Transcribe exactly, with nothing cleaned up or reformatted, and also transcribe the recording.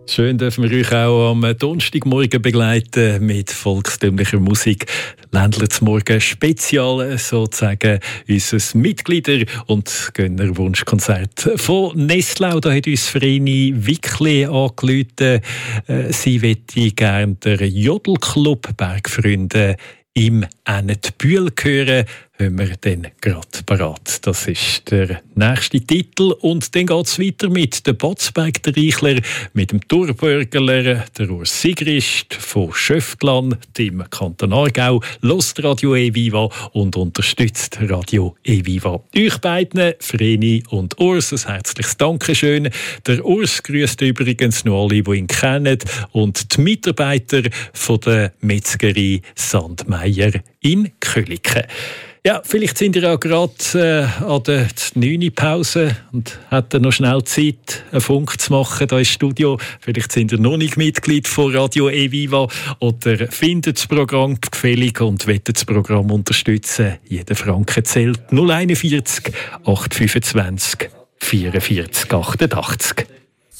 Schön dürfen wir euch auch am Donnerstagmorgen begleiten mit volkstümlicher Musik. Ländler zum Morgen Spezial sozusagen, unser Mitglieder- und Gönnerwunschkonzert von Nestlau. Da hat uns Vreni Wickli angerufen. Sie möchte gerne den Jodelclub Bergfreunde im Ennetbühl hören. Hören wir dann gerade parat. Das ist der nächste Titel. Und dann geht es weiter mit dem Botzberg, der Reichler, mit dem Thurburgerler, der Urs Sigrist von Schöftlan, dem Kanton Aargau, lost Radio E-Viva und unterstützt Radio E-Viva. Euch beiden, Vreni und Urs, ein herzliches Dankeschön. Der Urs grüßt übrigens noch alle, die ihn kennen, und die Mitarbeiter von der Metzgerei Sandmeier in Köliken. Ja, vielleicht sind ihr ja gerade äh, an der neunten Pause und hatten noch schnell Zeit, einen Funk zu machen hier im Studio. Vielleicht sind ihr noch nicht Mitglied von Radio E-Viva oder findet das Programm gefällig und wollt das Programm unterstützen. Jeder Franken zählt. null eins vier acht zwei fünf vierundvierzig achtundachtzig.